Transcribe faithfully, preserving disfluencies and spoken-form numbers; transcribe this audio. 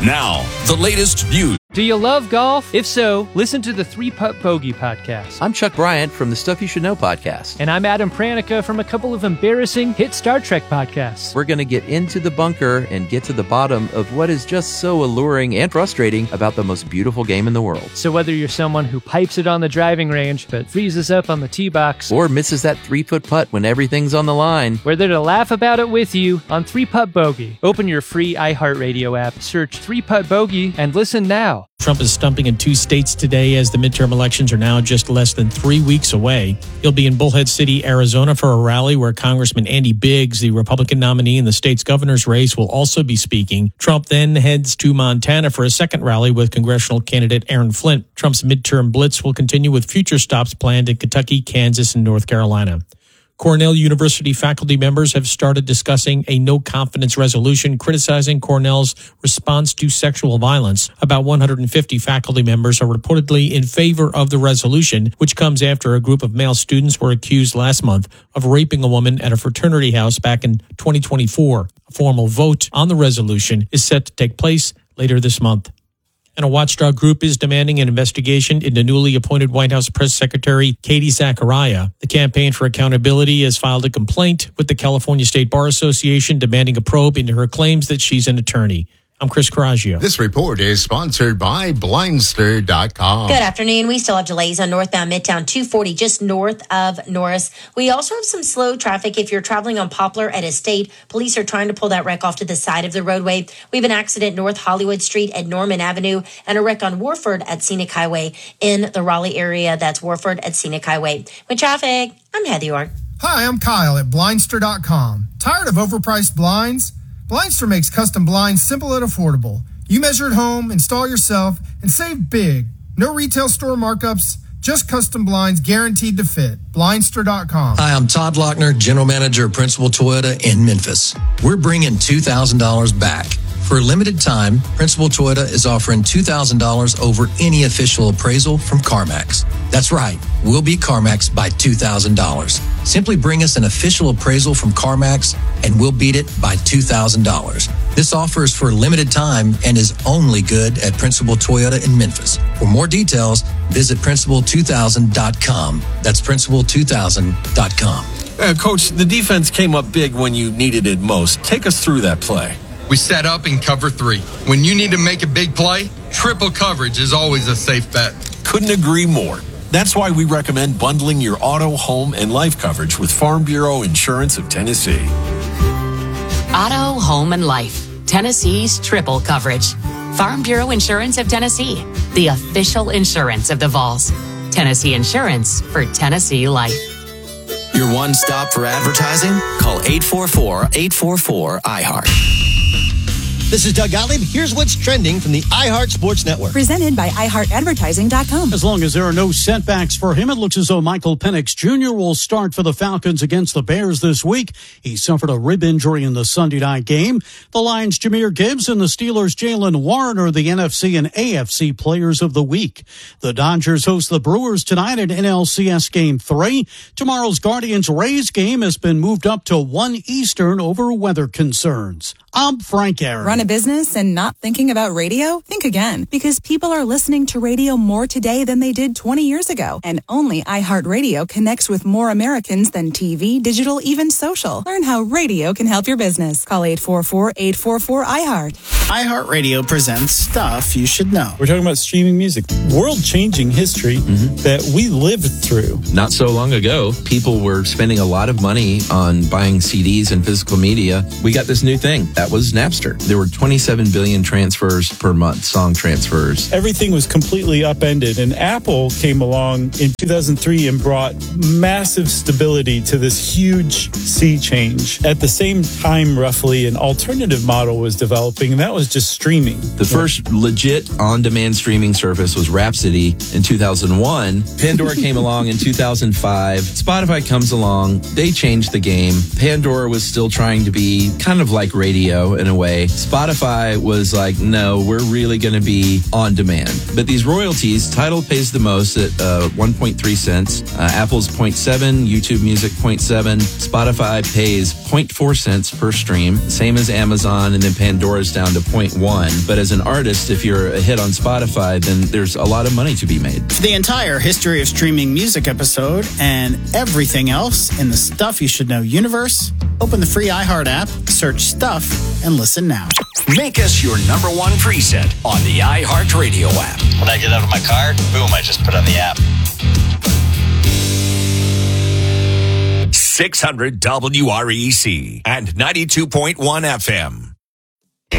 Now, the latest news. Do you love golf? If so, listen to the Three Putt Bogey podcast. I'm Chuck Bryant from the Stuff You Should Know podcast. And I'm Adam Pranica from a couple of embarrassing hit Star Trek podcasts. We're going to get into the bunker and get to the bottom of what is just so alluring and frustrating about the most beautiful game in the world. So whether you're someone who pipes it on the driving range but freezes up on the tee box, or misses that three-foot putt when everything's on the line, we're there to laugh about it with you on Three Putt Bogey. Open your free iHeartRadio app, search Three Putt Bogey, and listen now. Trump is stumping in two states today as the midterm elections are now just less than three weeks away. He'll be in Bullhead City, Arizona for a rally where Congressman Andy Biggs, the Republican nominee in the state's governor's race, will also be speaking. Trump then heads to Montana for a second rally with congressional candidate Aaron Flint. Trump's midterm blitz will continue with future stops planned in Kentucky, Kansas, and North Carolina. Cornell University faculty members have started discussing a no-confidence resolution criticizing Cornell's response to sexual violence. About one hundred fifty faculty members are reportedly in favor of the resolution, which comes after a group of male students were accused last month of raping a woman at a fraternity house back in twenty twenty-four. A formal vote on the resolution is set to take place later this month. And a watchdog group is demanding an investigation into newly appointed White House Press Secretary Katie Zachariah. The Campaign for Accountability has filed a complaint with the California State Bar Association demanding a probe into her claims that she's an attorney. I'm Chris Coraggio. This report is sponsored by Blindster dot com. Good afternoon. We still have delays on northbound Midtown two forty just north of Norris. We also have some slow traffic if you're traveling on Poplar at Estate. Police are trying to pull that wreck off to the side of the roadway. We have an accident North Hollywood Street at Norman Avenue and a wreck on Warford at Scenic Highway in the Raleigh area. That's Warford at Scenic Highway. With traffic, I'm Heather York. Hi, I'm Kyle at Blindster dot com. Tired of overpriced blinds? Blindster makes custom blinds simple and affordable. You measure at home, install yourself, and save big. No retail store markups, just custom blinds guaranteed to fit. Blindster dot com. Hi, I'm Todd Lochner, General Manager of Principal Toyota in Memphis. We're bringing two thousand dollars back. For a limited time, Principal Toyota is offering two thousand dollars over any official appraisal from CarMax. That's right, we'll beat CarMax by two thousand dollars. Simply bring us an official appraisal from CarMax and we'll beat it by two thousand dollars. This offer is for a limited time and is only good at Principal Toyota in Memphis. For more details, visit principal two thousand dot com. That's principal two thousand dot com. Uh, Coach, the defense came up big when you needed it most. Take us through that play. We set up in cover three. When you need to make a big play, triple coverage is always a safe bet. Couldn't agree more. That's why we recommend bundling your auto, home, and life coverage with Farm Bureau Insurance of Tennessee. Auto, home, and life. Tennessee's triple coverage. Farm Bureau Insurance of Tennessee, the official insurance of the Vols. Tennessee Insurance for Tennessee life. Your one stop for advertising? Call eight four four, eight four four, I heart. This is Doug Gottlieb. Here's what's trending from the iHeart Sports Network. Presented by i heart advertising dot com. As long as there are no setbacks for him, it looks as though Michael Penix Junior will start for the Falcons against the Bears this week. He suffered a rib injury in the Sunday night game. The Lions' Jahmyr Gibbs and the Steelers' Jaylen Warren are the N F C and A F C players of the week. The Dodgers host the Brewers tonight at N L C S Game three. Tomorrow's Guardians-Rays game has been moved up to one Eastern over weather concerns. I'm Frank Aaron. Run a business and not thinking about radio? Think again, because people are listening to radio more today than they did twenty years ago. And only iHeartRadio connects with more Americans than T V, digital, even social. Learn how radio can help your business. Call eight four four, eight four four, I heart. iHeartRadio presents Stuff You Should Know. We're talking about streaming music, world-changing history mm-hmm. that we lived through. Not so long ago, people were spending a lot of money on buying C Ds and physical media. We got this new thing. That was Napster. There were twenty-seven billion transfers per month, song transfers. Everything was completely upended, and Apple came along in two thousand three and brought massive stability to this huge sea change. At the same time, roughly, an alternative model was developing, and that was just streaming. The first legit on-demand streaming service was Rhapsody in two thousand one. Pandora came along in two thousand five. Spotify comes along. They changed the game. Pandora was still trying to be kind of like radio in a way. Spotify was like, no, we're really going to be on demand. But these royalties, Tidal pays the most at uh, one point three cents. Uh, Apple's zero point seven, YouTube Music zero point seven. Spotify pays zero point four cents per stream, same as Amazon, and then Pandora's down to zero point one. But as an artist, if you're a hit on Spotify, then there's a lot of money to be made. For the entire history of streaming music episode and everything else in the Stuff You Should Know universe, open the free iHeart app, search Stuff, and listen now. Make us your number one preset on the iHeartRadio app. When I get out of my car, boom, I just put on the app. six hundred W R E C and ninety-two point one F M.